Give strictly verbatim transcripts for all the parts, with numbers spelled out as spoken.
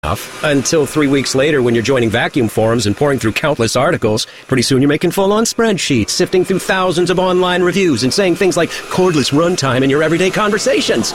Until three weeks later when you're joining vacuum forums and pouring through countless articles. Pretty soon you're making full-on spreadsheets, sifting through thousands of online reviews and saying things like cordless runtime in your everyday conversations.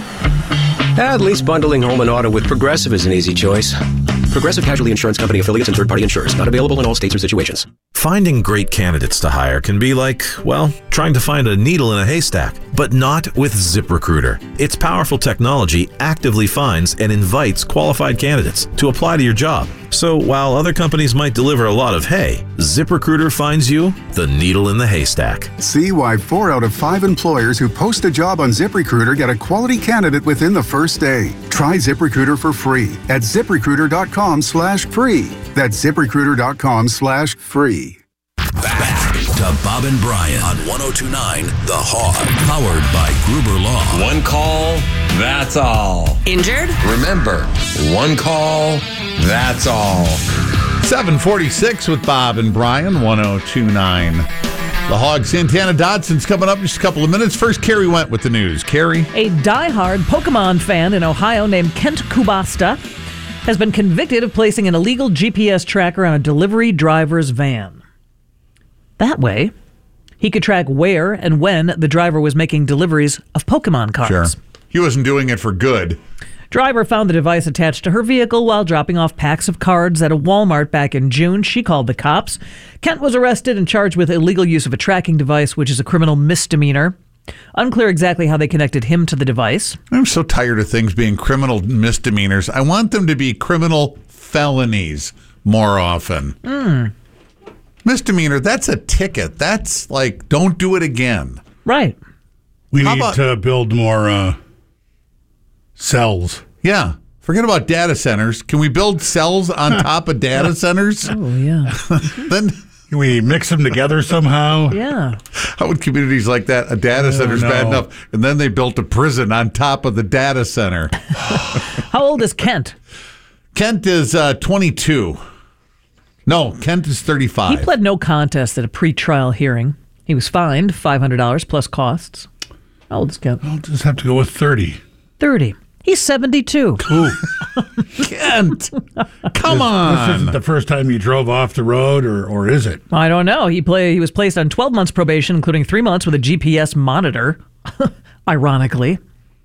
At least bundling home and auto with Progressive is an easy choice. Progressive Casualty Insurance Company affiliates and third-party insurers. Not available in all states or situations. Finding great candidates to hire can be like, well, trying to find a needle in a haystack, but not with ZipRecruiter. Its powerful technology actively finds and invites qualified candidates to apply to your job. So while other companies might deliver a lot of hay, ZipRecruiter finds you the needle in the haystack. See why four out of five employers who post a job on ZipRecruiter get a quality candidate within the first day. Try ZipRecruiter for free at ZipRecruiter.com slash free. That's ZipRecruiter.com slash free. Back to Bob and Brian on one oh two point nine The Hog, powered by Gruber Law. One call, that's all. Injured? Remember, one call, that's all. seven forty-six with Bob and Brian, one oh two point nine The Hog. Santana Dodson's coming up in just a couple of minutes. First, Carrie went with the news. Carrie? A diehard Pokemon fan in Ohio named Kent Kubasta has been convicted of placing an illegal G P S tracker on a delivery driver's van. That way, he could track where and when the driver was making deliveries of Pokemon cards. Sure. He wasn't doing it for good. Driver found the device attached to her vehicle while dropping off packs of cards at a Walmart back in June. She called the cops. Kent was arrested and charged with illegal use of a tracking device, which is a criminal misdemeanor. Unclear exactly how they connected him to the device. I'm so tired of things being criminal misdemeanors. I want them to be criminal felonies more often. Mm. Misdemeanor, that's a ticket. That's like, don't do it again. Right. We How need about- to build more uh, cells. Yeah. Forget about data centers. Can we build cells on top of data centers? Oh, yeah. Then Can we mix them together somehow? Yeah. how would communities like that, a data center's know. bad enough, and then they built a prison on top of the data center. How old is Kent? Kent is uh, twenty-two. No, Kent is thirty-five. He pled no contest at a pre-trial hearing. He was fined five hundred dollars plus costs. How old is Kent? I'll just have to go with thirty. thirty. He's seventy-two. Ooh. Kent, come This on. isn't the first time you drove off the road, or, or is it? I don't know. He play, He was placed on twelve months probation, including three months with a G P S monitor. Ironically.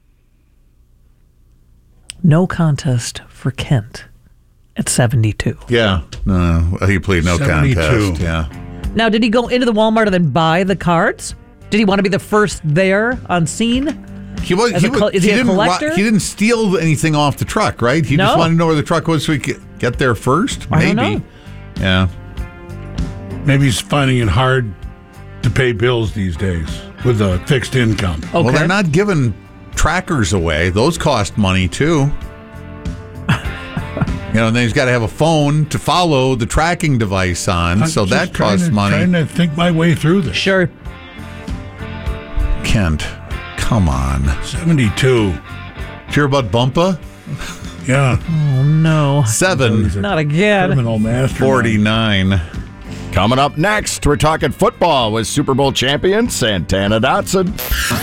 No contest for Kent at seventy-two. Yeah, no, he pleaded no seventy-two. contest. Yeah. Now, did he go into the Walmart and then buy the cards? Did he want to be the first there on scene? He was. As He, a col- was, is he he a didn't. ro- collector? He didn't steal anything off the truck, right? He just No. wanted to know where the truck was so he could get there first. I Maybe. don't know. Yeah. Maybe he's finding it hard to pay bills these days with a fixed income. Okay. Well, they're not giving trackers away. Those cost money too. You know, and then he's got to have a phone to follow the tracking device on, I'm so just that trying costs to, money. Trying to think my way through this. Sure. Kent, come on. seventy-two. Did you hear about Bumpa? Yeah. Oh, no. Seven He's a Not again. Criminal mastermind. forty-nine. Coming up next, we're talking football with Super Bowl champion Santana Dotson.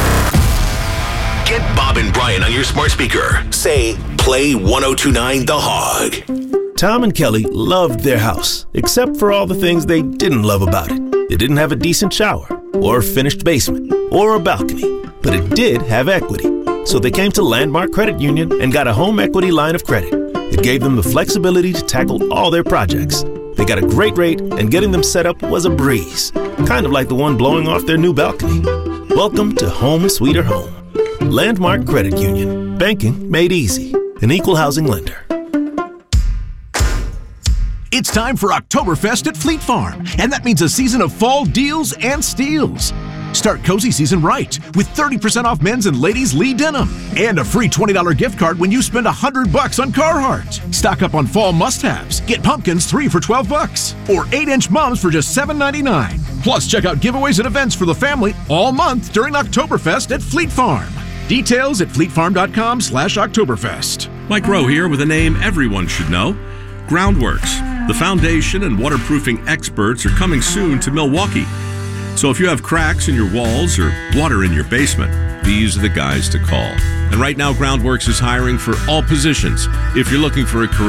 Get Bob and Brian on your smart speaker. Say, play one oh two point nine The Hog. Tom and Kelly loved their house, except for all the things they didn't love about it. It didn't have a decent shower, or a finished basement, or a balcony, but it did have equity. So they came to Landmark Credit Union and got a home equity line of credit. It gave them the flexibility to tackle all their projects. They got a great rate, and getting them set up was a breeze, kind of like the one blowing off their new balcony. Welcome to Home Sweeter Home. Landmark Credit Union. Banking made easy. An equal housing lender. It's time for Oktoberfest at Fleet Farm, and that means a season of fall deals and steals. Start cozy season right with thirty percent off men's and ladies' Lee denim and a free twenty dollars gift card when you spend one hundred bucks on Carhartt. Stock up on fall must-haves. Get pumpkins three for twelve bucks or eight inch mums for just seven ninety-nine. Plus, check out giveaways and events for the family all month during Oktoberfest at Fleet Farm. Details at fleetfarm.com slash Oktoberfest. Mike Rowe here with a name everyone should know. Groundworks. The foundation and waterproofing experts are coming soon to Milwaukee. So if you have cracks in your walls or water in your basement, these are the guys to call. And right now, Groundworks is hiring for all positions. If you're looking for a career